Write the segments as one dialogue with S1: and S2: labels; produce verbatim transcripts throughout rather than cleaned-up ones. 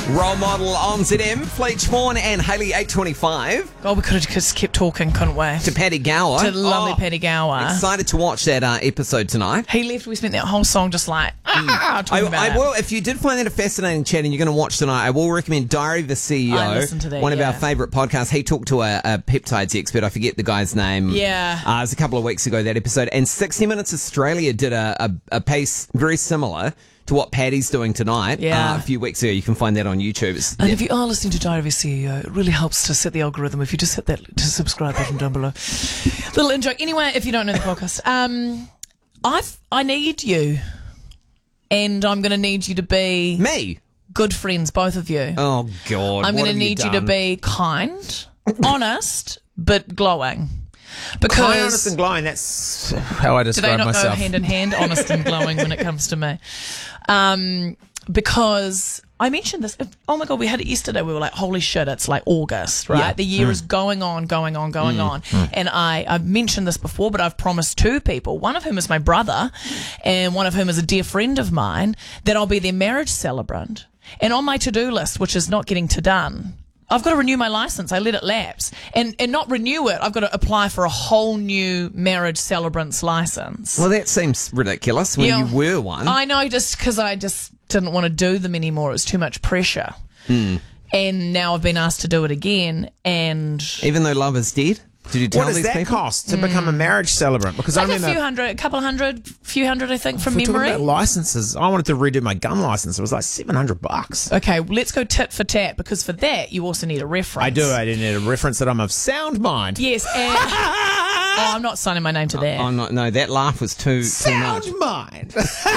S1: Role Model on Z M, Fleetch Horn and Hayley eight twenty-five.
S2: Oh, we could have just kept talking, couldn't we?
S1: To Paddy Gower.
S2: To lovely
S1: Oh,
S2: Paddy Gower.
S1: Excited to watch that uh, episode tonight.
S2: He left, we spent that whole song just like, ah,
S1: I,
S2: talking about
S1: I
S2: it.
S1: will, if you did find that a fascinating chat and you're going to watch tonight, I will recommend Diary of the C E O.
S2: I listened to that,
S1: one of
S2: yeah.
S1: our favourite podcasts. He talked to a, a peptides expert. I forget the guy's name.
S2: Yeah.
S1: Uh, it was a couple of weeks ago, that episode. And sixty Minutes Australia did a, a, a piece very similar to what Paddy's doing tonight.
S2: Yeah.
S1: Uh, a few weeks ago. You can find that on YouTube. It's,
S2: And if you are listening to Diary of a C E O, it really helps to set the algorithm if you just hit that to subscribe button down below. Little intro. Anyway, if you don't know the podcast, um, I've, I need you. And I'm going to need you to be
S1: me.
S2: good friends, both of you.
S1: Oh, God.
S2: I'm
S1: what
S2: going to
S1: have
S2: need you, to
S1: done?
S2: be kind, honest, but glowing. Because
S3: Kind, honest and glowing, that's how I
S2: do they
S3: describe
S2: not
S3: myself.
S2: go hand in hand, honest and glowing, when it comes to me? Um, because I mentioned this. Oh my God, we had it yesterday. We were like, holy shit, it's like August, right?
S1: Yeah.
S2: The year is going on, going on, going on. And I, I've mentioned this before, but I've promised two people, one of whom is my brother and one of whom is a dear friend of mine, that I'll be their marriage celebrant. And on my to-do list, which is not getting to done, I've got to renew my license. I let it lapse. And and not renew it, I've got to apply for a whole new marriage celebrant's license.
S1: Well, that seems ridiculous when
S2: Yeah.
S1: you were one.
S2: I know, just because I just didn't want to do them anymore. It was too much pressure.
S1: Hmm.
S2: And now I've been asked to do it again. And
S1: Even though love is dead? Did you tell
S3: What does
S1: these
S3: that
S1: people?
S3: cost to become a marriage celebrant? Because I
S2: like a
S3: remember
S2: few hundred, a couple of hundred, few hundred, I think, from
S3: if we're talking
S2: memory.
S3: about licenses. I wanted to redo my gun license. It was like seven hundred bucks.
S2: Okay, well, let's go tit for tat, because for that you also need a reference.
S3: I do. I didn't need a reference that I'm of sound mind.
S2: Yes, and oh, I'm not signing my name to that.
S1: Oh, no, no, that laugh was too, too much.
S3: Sound mind.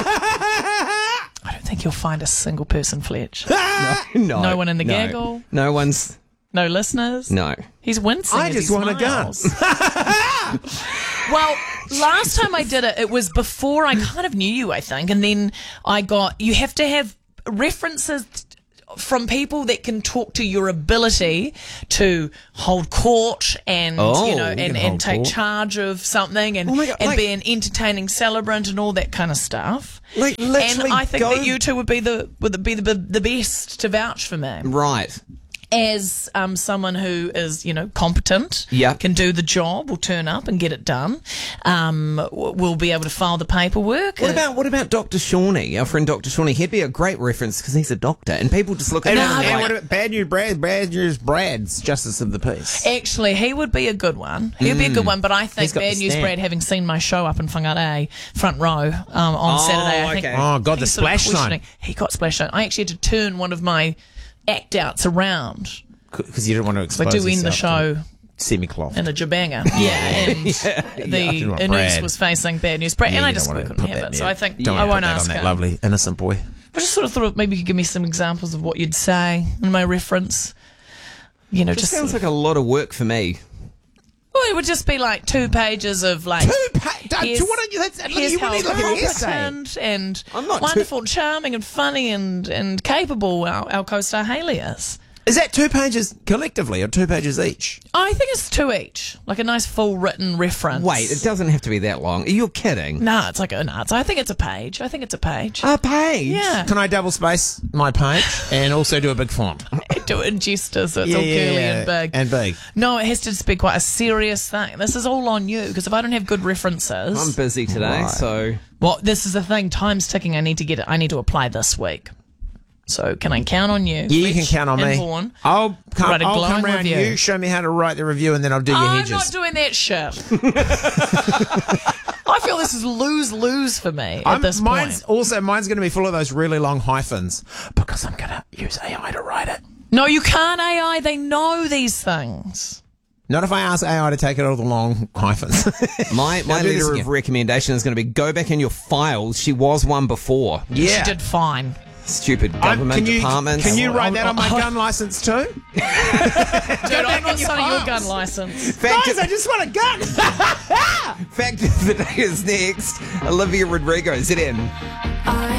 S2: I don't think you'll find a single person, Fletch.
S1: No,
S2: No one in the
S1: no.
S2: gaggle?
S1: No one's...
S2: No listeners.
S1: No.
S2: He's wincing.
S3: I
S2: as
S3: just
S2: he
S3: want a gun.
S2: smiles. Well, last time I did it, it was before I kind of knew you, I think, and then I got. You have to have references from people that can talk to your ability to hold court and
S1: Oh,
S2: you know
S1: you
S2: and,
S3: can
S2: and
S3: hold
S2: take
S3: court.
S2: charge of something and
S1: Oh my God,
S2: and
S1: like-
S2: be an entertaining celebrant and all that kind of stuff.
S1: Like,
S2: And
S1: literally
S2: I think
S1: go-
S2: that you two would be the would be the the best to vouch for me.
S1: Right.
S2: As um, someone who is, you know, competent,
S1: Yeah.
S2: can do the job, will turn up and get it done, um, w- will be able to file the paperwork.
S1: What
S2: Uh,
S1: about what about Doctor Shawnee, our friend Doctor Shawnee? He'd be a great reference because he's a doctor, and people just look at
S3: And,
S1: him
S2: No,
S1: and
S3: and
S1: like,
S3: what about Bad News Brad? Bad News Brad's Justice of the Peace.
S2: Actually, he would be a good one. He'd be a good one, but I think
S3: He's got
S2: Bad
S3: the
S2: News
S3: stamp.
S2: Brad, having seen my show up in Whangarei, front row, um, on
S1: Oh,
S2: Saturday, I think.
S1: okay.
S3: Oh, God, the
S2: he's sort of
S3: splash sign.
S2: questioning- He got splash sign. I actually had to turn one of my act outs around.
S3: Because you didn't want to
S2: I
S3: expose
S2: do end the
S3: yourself
S2: show
S3: to semi-cloth.
S2: in a jabanga. Yeah, and
S3: I
S2: the
S3: didn't want
S2: Anus
S3: Brad.
S2: was facing Bad News Brad,
S3: Yeah,
S2: and I
S3: you
S2: just
S3: don't wanna
S2: couldn't
S3: put
S2: have
S3: that
S2: it. So
S3: there.
S2: I think
S3: Don't
S2: I
S3: wanna
S2: won't
S3: put that
S2: ask
S3: on that
S2: him.
S3: lovely innocent boy.
S2: I just sort of thought maybe you could give me some examples of what you'd say in my reference. You know,
S1: It
S2: just
S1: sounds like a lot of work for me.
S2: well, it would just be like two pages of like.
S3: Two pa- don't-
S2: here's-
S3: do you want to? That's,
S2: here's
S3: you
S2: how
S3: want to look at an essay.
S2: competent and
S1: I'm not
S2: wonderful, charming, and funny and and capable our, our co-star Hayley is.
S3: Is that two pages collectively or two pages each?
S2: I think it's two each, like a nice full written reference.
S1: Wait, it doesn't have to be that long. Are you kidding?
S2: Nah, it's like a nah. It's, I think it's a page. I think it's a page.
S1: A page?
S2: Yeah.
S3: Can I double space my page and also do a big font?
S2: Do it in gesture so it's all curly and big.
S3: And big.
S2: No, it has to just be quite a serious thing. This is all on you, because if I don't have good references,
S1: I'm busy today,
S3: Right.
S1: so...
S2: well, this is the thing. Time's ticking. I need to get it. I need to apply this week. So can I count on you?
S3: Yeah, you can
S2: Fletch
S3: count on
S2: and
S3: me.
S2: Vaughan?
S3: I'll come,
S2: Write a
S3: I'll
S2: glowing
S3: come round
S2: review.
S3: you, show me how to write the review, and then I'll do your
S2: I'm
S3: hedges.
S2: not doing that shit. I feel this is lose-lose for me at
S3: I'm-
S2: this
S3: mine's
S2: point.
S3: also mine's going to be full of those really long hyphens because I'm going to use A I to write it.
S2: No, you can't A I. They know these things.
S3: Not if I ask A I to take out all the long hyphens.
S1: My, my
S3: Now do this
S1: letter of
S3: again.
S1: recommendation is going to be go back in your files. She was one before.
S3: Yeah.
S2: She did fine.
S1: Stupid
S3: I'm-
S1: government
S3: can you,
S1: departments.
S3: Can you write that on my
S2: Oh.
S3: gun license too?
S2: Dude, I'm not
S3: in your
S2: signing your
S3: files.
S2: gun license.
S1: Fact,
S3: Guys, I just want a gun.
S1: fact of the day is next. Olivia Rodrigo, Z N.